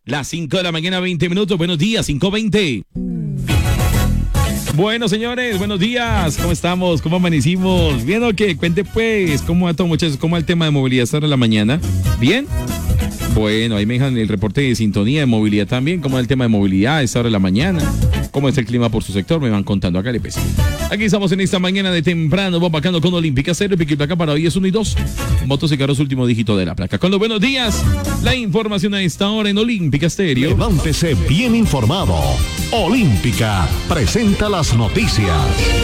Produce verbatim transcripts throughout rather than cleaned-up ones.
Las cinco de la mañana, veinte minutos. Buenos días, cinco veinte. Bueno, señores, buenos días. ¿Cómo estamos? ¿Cómo amanecimos? ¿Bien o qué? Cuente pues, ¿cómo va todo, muchachos? ¿Cómo va el tema de movilidad hasta ahora en la mañana? ¿Bien? Bueno, ahí me dejan el reporte de sintonía de movilidad también. ¿Cómo va el tema de movilidad a esta hora de la mañana? ¿Cómo está el clima por su sector? Me van contando acá, pues. Aquí estamos en esta mañana de temprano, vamos bacano con Olímpica Cero, pico y placa para hoy es uno y dos. Motos y carros, último dígito de la placa. Con los buenos días, la información a esta hora en Olímpica Stereo. Levántese bien informado. Olímpica presenta las noticias.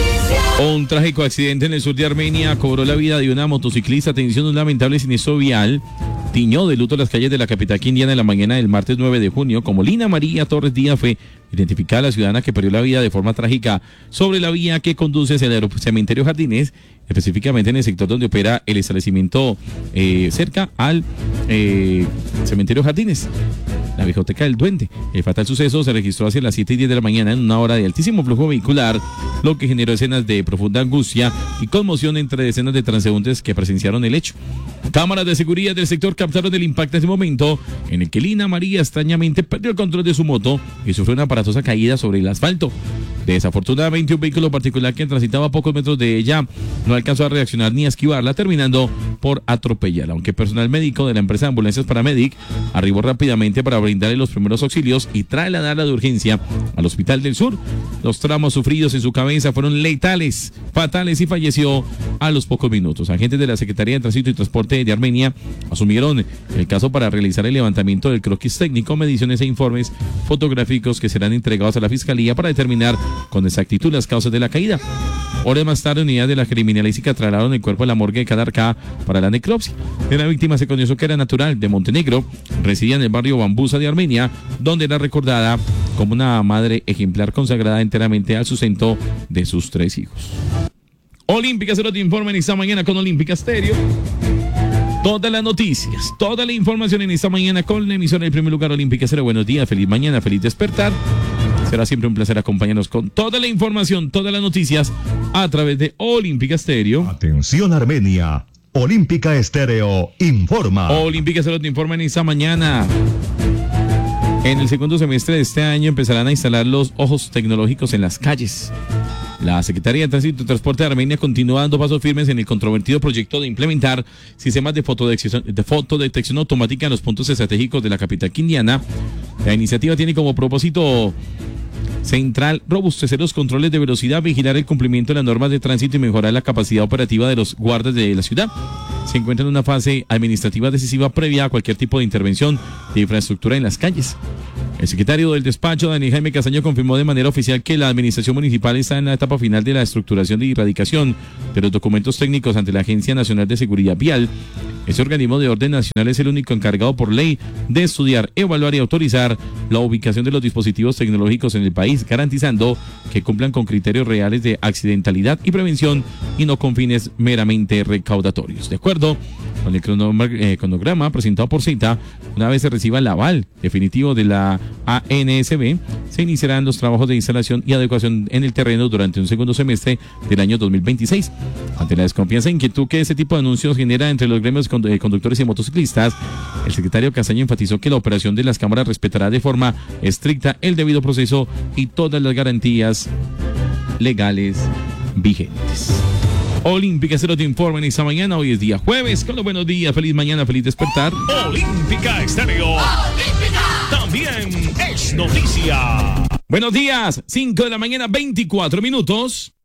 Un trágico accidente en el sur de Armenia cobró la vida de una motociclista. Atención, un lamentable siniestro vial tiñó de luto las calles de la capital quindiana en la mañana del martes nueve de junio. Como Lina María Torres Díaz fue identificada la ciudadana que perdió la vida de forma trágica sobre la vía que conduce hacia el cementerio Jardines, específicamente en el sector donde opera el establecimiento eh, cerca al eh, cementerio Jardines, la biblioteca del Duende. El fatal suceso se registró hacia las siete y diez de la mañana en una hora de altísimo flujo vehicular, lo que generó escenas de profunda angustia y conmoción entre decenas de transeúntes que presenciaron el hecho. Cámaras de seguridad del sector captaron el impacto en ese momento en el que Lina María extrañamente perdió el control de su moto y sufrió una aparatosa caída sobre el asfalto. Desafortunadamente, un vehículo particular que transitaba a pocos metros de ella no alcanzó a reaccionar ni a esquivarla, terminando por atropellarla. Aunque personal médico de la empresa de ambulancias Paramedic arribó rápidamente para brindarle los primeros auxilios y trasladarla de urgencia al Hospital del Sur, los tramos sufridos en su cabeza fueron letales, fatales, y falleció a los pocos minutos. Agentes de la Secretaría de Tránsito y Transporte de Armenia asumieron el caso para realizar el levantamiento del croquis técnico, mediciones e informes fotográficos que serán entregados a la Fiscalía para determinar con exactitud las causas de la caída. Horas más tarde, unidades de la criminalística trasladaron el cuerpo a la morgue de Calarcá para la necropsia. De la víctima se conoció que era natural de Montenegro, residía en el barrio Bambusa de Armenia, donde era recordada como una madre ejemplar consagrada enteramente al sustento de sus tres hijos. Olímpica Cero te informa en esta mañana con Olímpica Stereo. Todas las noticias, toda la información en esta mañana con la emisora del primer lugar Olímpica Cero. Buenos días, feliz mañana, feliz despertar. Será siempre un placer acompañarnos con toda la información, todas las noticias a través de Olímpica Stereo. Atención Armenia, Olímpica Estéreo informa. Olímpica Cero te informa en esta mañana. En el segundo semestre de este año empezarán a instalar los ojos tecnológicos en las calles. La Secretaría de Tránsito y Transporte de Armenia continúa dando pasos firmes en el controvertido proyecto de implementar sistemas de fotodetección, de fotodetección automática en los puntos estratégicos de la capital quindiana. La iniciativa tiene como propósito central robustecer los controles de velocidad, vigilar el cumplimiento de las normas de tránsito y mejorar la capacidad operativa de los guardas de la ciudad. Se encuentra en una fase administrativa decisiva previa a cualquier tipo de intervención de infraestructura en las calles. El secretario del despacho, Daniel Jaime Castaño, confirmó de manera oficial que la administración municipal está en la etapa final de la estructuración de erradicación de los documentos técnicos ante la Agencia Nacional de Seguridad Vial. Ese organismo de orden nacional es el único encargado por ley de estudiar, evaluar y autorizar la ubicación de los dispositivos tecnológicos en el país, garantizando que cumplan con criterios reales de accidentalidad y prevención y no con fines meramente recaudatorios. De acuerdo con el cronograma presentado por CITA, una vez se reciba el aval definitivo de la A N S B, se iniciarán los trabajos de instalación y adecuación en el terreno durante un segundo semestre del año dos mil veintiséis. Ante la desconfianza e inquietud que este tipo de anuncios genera entre los gremios de conductores y motociclistas, el secretario Castaño enfatizó que la operación de las cámaras respetará de forma estricta el debido proceso y todas las garantías legales vigentes. Olímpica Cero te informa en esta mañana. Hoy es día jueves. Con los buenos días, feliz mañana, feliz despertar. Olímpica Estéreo. Olímpica también es noticia. Buenos días, cinco de la mañana, veinticuatro minutos.